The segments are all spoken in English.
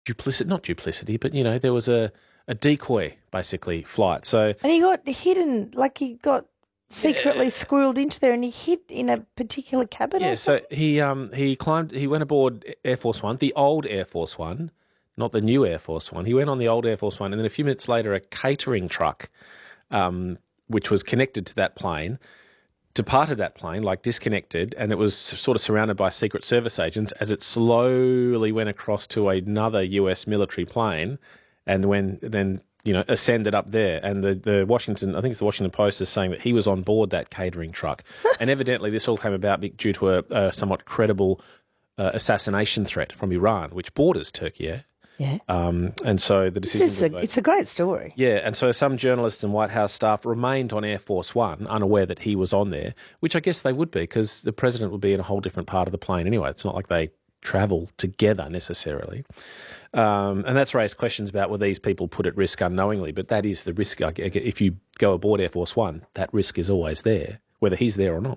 not duplicity, but, there was a decoy, basically, flight. So, and he got hidden, like he got secretly squirreled into there, and he hid in a particular cabin or something? So he went aboard Air Force One, the old Air Force One, not the new Air Force One. He went on the old Air Force One, and then a few minutes later, a catering truck, which was connected to that plane, departed that plane, disconnected, and it was sort of surrounded by Secret Service agents as it slowly went across to another US military plane, and then ascended up there. And the Washington, I think it's the Washington Post, is saying that he was on board that catering truck. And evidently this all came about due to a somewhat credible assassination threat from Iran, which borders Turkey. Yeah. And so the decision it's a great story. Yeah, and so some journalists and White House staff remained on Air Force One, unaware that he was on there, which I guess they would be because the president would be in a whole different part of the plane anyway. It's not like they travel together necessarily. And that's raised questions about whether these people put at risk unknowingly, but that is the risk. If you go aboard Air Force One, that risk is always there, whether he's there or not.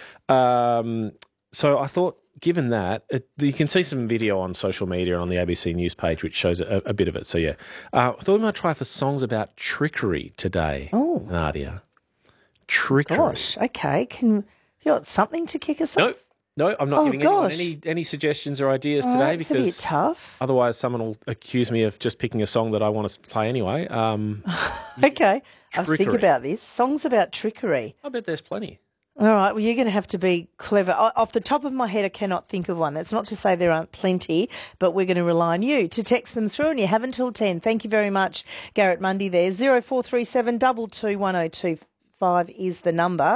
So I thought, given that, you can see some video on social media and on the ABC News page which shows a bit of it. So, yeah. I thought we might try for songs about trickery today, Nadia. Trickery. Gosh, okay. You got something to kick us off? No, I'm not giving anyone any suggestions or ideas today because because a bit tough. Otherwise someone will accuse me of just picking a song that I want to play anyway. Okay, I'll think about this. Songs about trickery. I bet there's plenty. All right, well, you're going to have to be clever. Off the top of my head, I cannot think of one. That's not to say there aren't plenty, but we're going to rely on you to text them through, and you have until 10. Thank you very much, Garrett Mundy there. 0437 22 1025 is the number.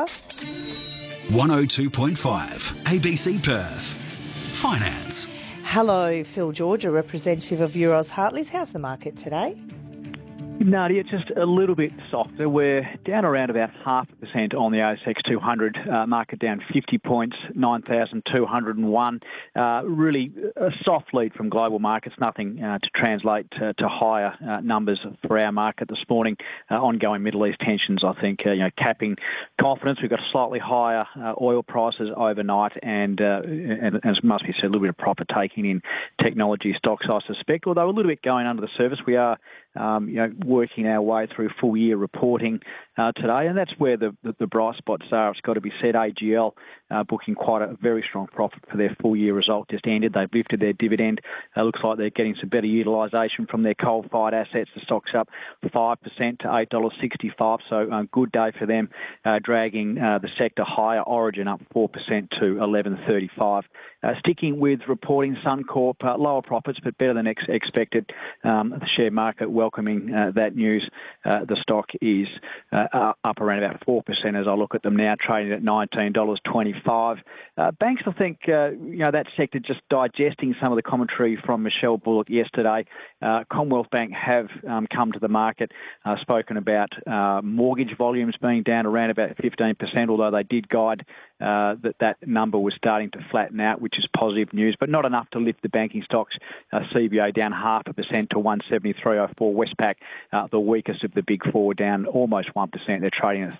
102.5 ABC Perth. Finance. Hello, Phil George, a representative of Euroz Hartleys. How's the market today? Nadia, just a little bit softer. We're down around about 0.5% on the ASX 200, market down 50 points, 9,201. Really a soft lead from global markets, nothing to translate to higher numbers for our market this morning. Ongoing Middle East tensions, I think, capping confidence. We've got slightly higher oil prices overnight and as must be said, a little bit of profit taking in technology stocks, I suspect, although a little bit going under the surface. We are working our way through full year reporting today, and that's where the bright spots are. It's got to be said. AGL booking quite a very strong profit for their full year result just ended. They've lifted their dividend. Looks like they're getting some better utilisation from their coal-fired assets. The stock's up 5% to $8.65, so good day for them, dragging the sector higher. Origin up 4% to $11.35. Sticking with reporting, Suncorp, lower profits but better than expected. The share market welcoming that news. The stock is up around about 4% as I look at them now, trading at $19.25. Banks, I think, that sector just digesting some of the commentary from Michelle Bullock yesterday. Commonwealth Bank have come to the market, spoken about mortgage volumes being down around about 15%, although they did guide that number was starting to flatten out, which is positive news, but not enough to lift the banking stocks. CBA down 0.5% to 173.04. Westpac, the weakest of the big four, down almost 1%. They're trading at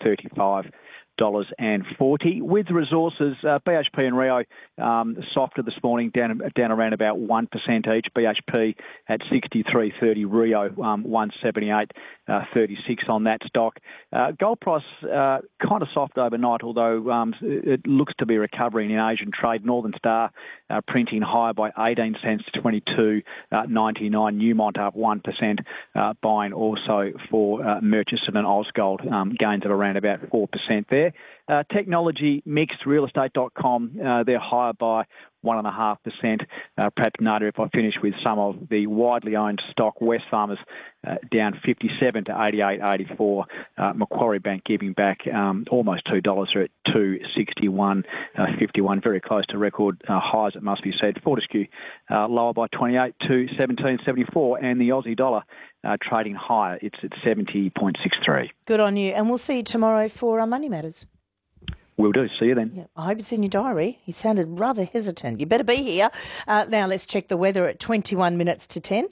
$35.40. With resources, BHP and Rio softer this morning, down around about 1% each. BHP at 63.30, Rio 178.36 on that stock. Gold price kind of soft overnight, although it looks to be recovering in Asian trade. Northern Star printing higher by 18 cents to 22.99. Newmont up 1%, buying also for Murchison and Ausgold, gains at around about 4% there. Technology mixed, realestate.com, they're higher by 1.5%. Perhaps, Nadia, if I finish with some of the widely owned stock, Wesfarmers down 57 to 88.84. Macquarie Bank giving back almost $2 at 261.51, very close to record highs, it must be said. Fortescue lower by 28 to 17.74, and the Aussie dollar trading higher. It's at 70.63. Good on you, and we'll see you tomorrow for Money Matters. Will do. See you then. Yeah, I hope it's in your diary. You sounded rather hesitant. You better be here. Now let's check the weather at 21 minutes to 10.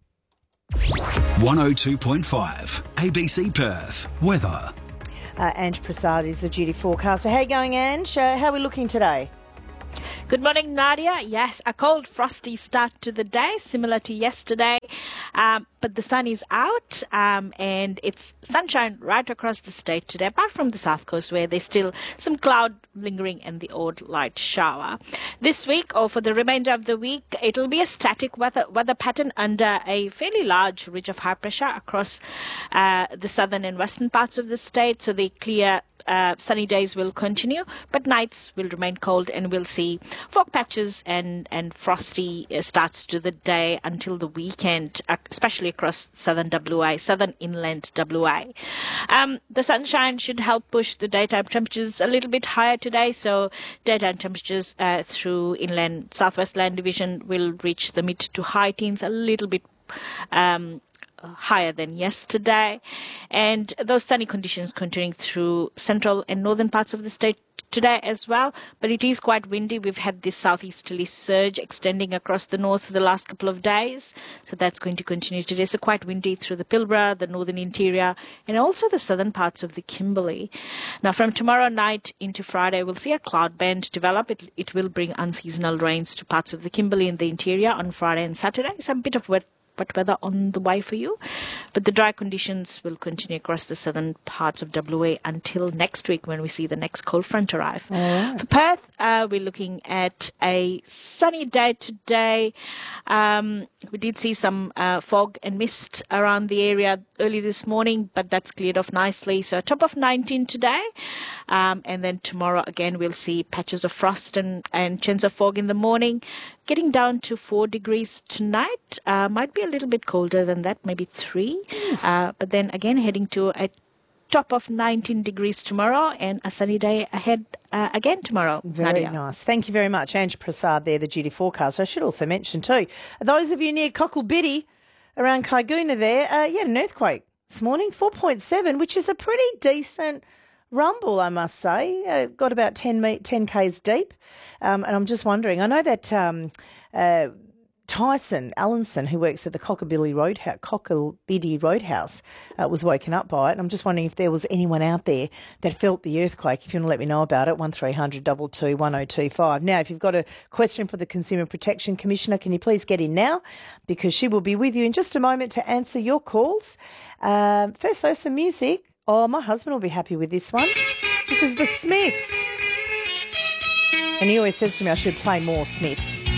102.5 ABC Perth. Weather. Ange Prasad is the duty forecaster. How are you going, Ange? How are we looking today? Good morning, Nadia. Yes, a cold, frosty start to the day, similar to yesterday. But the sun is out and it's sunshine right across the state today, apart from the south coast where there's still some cloud lingering and the odd light shower. This week, or for the remainder of the week, it'll be a static weather pattern under a fairly large ridge of high pressure across the southern and western parts of the state. So the clear sunny days will continue, but nights will remain cold, and we'll see fog patches and frosty starts to the day until the weekend, especially across southern WA, southern inland WA. The sunshine should help push the daytime temperatures a little bit higher today, so daytime temperatures through inland southwest land division will reach the mid to high teens, a little bit higher than yesterday, and those sunny conditions continuing through central and northern parts of the state today as well. But it is quite windy. We've had this southeasterly surge extending across the north for the last couple of days, so that's going to continue today. So quite windy through the Pilbara, the northern interior, and also the southern parts of the Kimberley. Now from tomorrow night into Friday, we'll see a cloud band develop. It will bring unseasonal rains to parts of the Kimberley and the interior on Friday and Saturday. So a bit of wet weather on the way for you, but the dry conditions will continue across the southern parts of WA until next week when we see the next cold front arrive. Right. For Perth, we're looking at a sunny day today. We did see some fog and mist around the area early this morning, but that's cleared off nicely. So a top of 19 today, and then tomorrow again we'll see patches of frost and chance of fog in the morning, getting down to 4 degrees tonight. Might be a little bit colder than that, maybe 3. But then again heading to a top of 19 degrees tomorrow and a sunny day ahead again tomorrow. Very Nadia. nice. Thank you very much. Ange Prasad there, the duty forecaster. I should also mention too, those of you near Cocklebiddy around Kaiguna there, you had an earthquake this morning, 4.7, which is a pretty decent rumble, I must say. Got about 10 k's deep. And I'm just wondering, I know that Tyson Allenson, who works at the Cocklebiddy Roadhouse, was woken up by it. And I'm just wondering if there was anyone out there that felt the earthquake. If you want to let me know about it, 1300 22 1025. Now, if you've got a question for the Consumer Protection Commissioner, can you please get in now? Because she will be with you in just a moment to answer your calls. First, though, some music. Oh, my husband will be happy with this one. This is the Smiths. And he always says to me I should play more Smiths.